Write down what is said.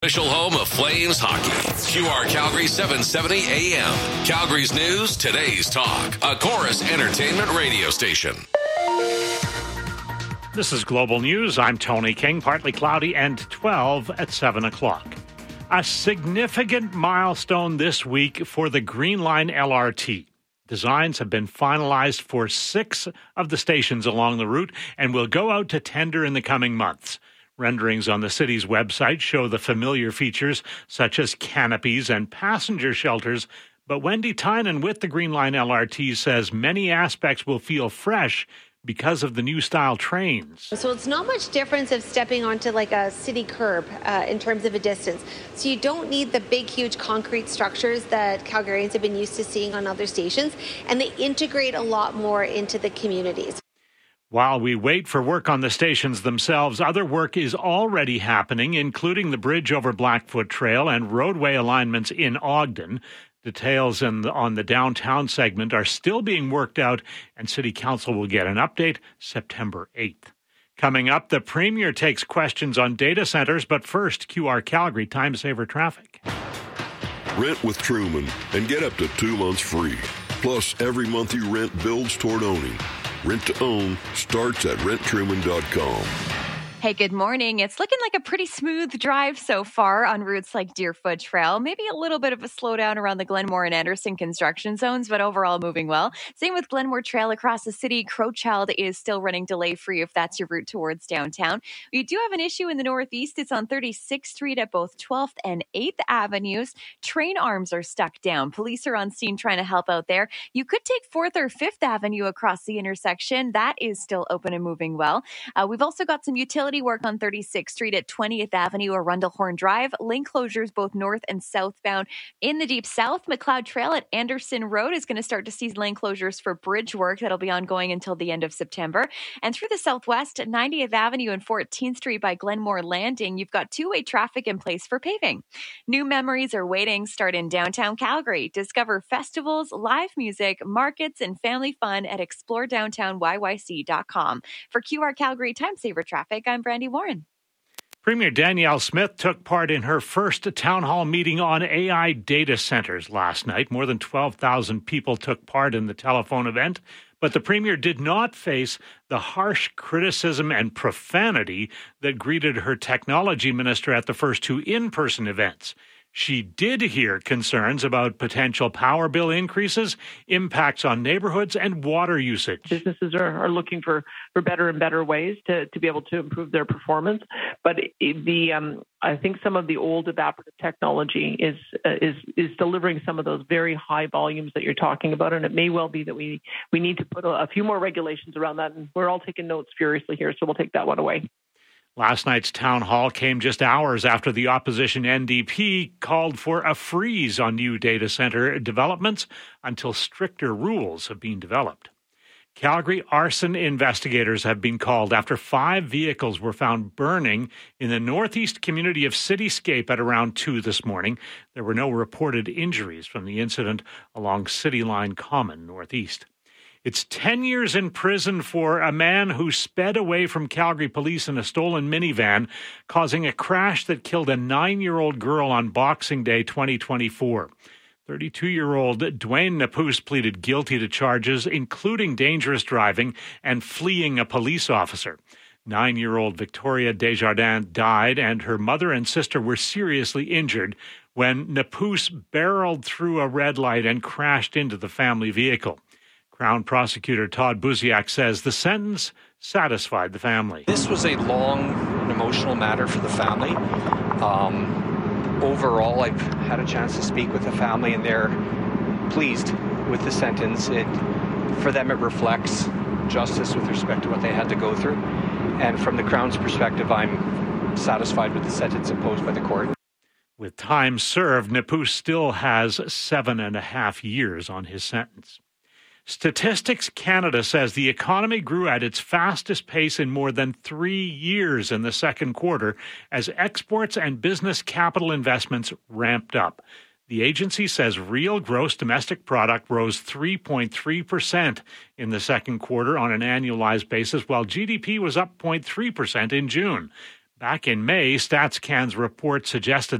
official home of Flames hockey. QR Calgary 770 AM. Calgary's news, today's talk. A Chorus Entertainment radio station. This is Global News. I'm Tony King. Partly cloudy and 12 at 7 o'clock. A significant milestone this week for the Green Line LRT. Designs have been finalized for 6 of the stations along the route and will go out to tender in the coming months. Renderings on the city's website show the familiar features such as canopies and passenger shelters, but Wendy Tynan with the Green Line LRT says many aspects will feel fresh because of the new style trains. So it's not much difference of stepping onto like a city curb in terms of a distance. So you don't need the big, huge concrete structures that Calgarians have been used to seeing on other stations, and they integrate a lot more into the communities. While we wait for work on the stations themselves, other work is already happening, including the bridge over Blackfoot Trail and roadway alignments in Ogden. Details on the downtown segment are still being worked out, and City Council will get an update September 8th. Coming up, the Premier takes questions on data centers, but first, QR Calgary Time Saver Traffic. Rent with Truman and get up to 2 months free. Plus, every month you rent builds toward owning. Rent to own starts at renttruman.com. Hey, good morning. It's looking like a pretty smooth drive so far on routes like Deerfoot Trail. Maybe a little bit of a slowdown around the Glenmore and Anderson construction zones, but overall moving well. Same with Glenmore Trail across the city. Crowchild is still running delay-free if that's your route towards downtown. We do have an issue in the northeast. It's on 36th Street at both 12th and 8th Avenues. Train arms are stuck down. Police are on scene trying to help out there. You could take 4th or 5th Avenue across the intersection. That is still open and moving well. We've also got some utility work on 36th Street at 20th Avenue or Rundlehorn Drive. Lane closures both north and southbound. In the Deep South, McLeod Trail at Anderson Road is going to start to see lane closures for bridge work that'll be ongoing until the end of September. And through the southwest, 90th Avenue and 14th Street by Glenmore Landing, you've got two-way traffic in place for paving. New memories are waiting. Start in downtown Calgary. Discover festivals, live music, markets, and family fun at exploredowntownyyc.com. For QR Calgary Time Saver Traffic, I'm Brandy Warren. Premier Danielle Smith took part in her first town hall meeting on AI data centers last night. More than 12,000 people took part in the telephone event, but the Premier did not face the harsh criticism and profanity that greeted her technology minister at the first 2 in-person events. She did hear concerns about potential power bill increases, impacts on neighborhoods, and water usage. Businesses are looking for better and better ways to be able to improve their performance. But I think some of the old evaporative technology is delivering some of those very high volumes that you're talking about. And it may well be that we need to put a few more regulations around that. And we're all taking notes furiously here, so we'll take that one away. Last night's town hall came just hours after the opposition NDP called for a freeze on new data center developments until stricter rules have been developed. Calgary arson investigators have been called after 5 vehicles were found burning in the northeast community of Cityscape at around 2 this morning. There were no reported injuries from the incident along City Line Common northeast. It's 10 years in prison for a man who sped away from Calgary police in a stolen minivan, causing a crash that killed a 9-year-old girl on Boxing Day 2024. 32-year-old Dwayne Napus pleaded guilty to charges, including dangerous driving and fleeing a police officer. 9-year-old Victoria Desjardins died, and her mother and sister were seriously injured when Napus barreled through a red light and crashed into the family vehicle. Crown Prosecutor Todd Buziak says the sentence satisfied the family. This was a long and emotional matter for the family. Overall, I've had a chance to speak with the family, and they're pleased with the sentence. For them, it reflects justice with respect to what they had to go through. And from the Crown's perspective, I'm satisfied with the sentence imposed by the court. With time served, Napus still has 7.5 years on his sentence. Statistics Canada says the economy grew at its fastest pace in more than 3 years in the second quarter as exports and business capital investments ramped up. The agency says real gross domestic product rose 3.3% in the second quarter on an annualized basis, while GDP was up 0.3% in June. Back in May, StatsCan's report suggested